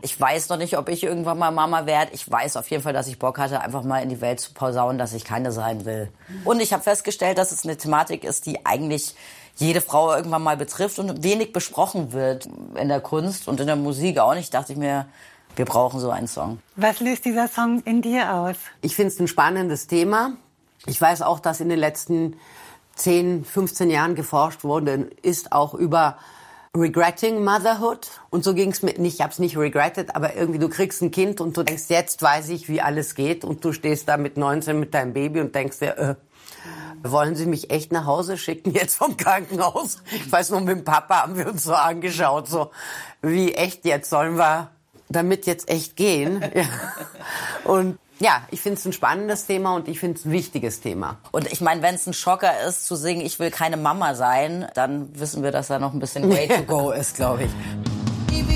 Ich weiß noch nicht, ob ich irgendwann mal Mama werde. Ich weiß auf jeden Fall, dass ich Bock hatte, einfach mal in die Welt zu posaunen, dass ich keine sein will. Und ich habe festgestellt, dass es eine Thematik ist, die eigentlich jede Frau irgendwann mal betrifft und wenig besprochen wird in der Kunst und in der Musik auch nicht. Dachte ich mir, wir brauchen so einen Song. Was löst dieser Song in dir aus? Ich finde es ein spannendes Thema. Ich weiß auch, dass in den letzten 10, 15 Jahren geforscht worden ist, auch über Regretting Motherhood. Und so ging es mir nicht, ich habe es nicht regretted, aber irgendwie du kriegst ein Kind und du denkst, jetzt weiß ich, wie alles geht. Und du stehst da mit 19 mit deinem Baby und denkst dir, wollen Sie mich echt nach Hause schicken jetzt vom Krankenhaus? Ich weiß noch, mit dem Papa haben wir uns so angeschaut, so wie echt jetzt sollen wir damit jetzt echt gehen? Ja. Und ja, ich finde es ein spannendes Thema und ich finde es ein wichtiges Thema. Und ich meine, wenn es ein Schocker ist, zu singen, ich will keine Mama sein, dann wissen wir, dass da noch ein bisschen way to go ist, glaube ich.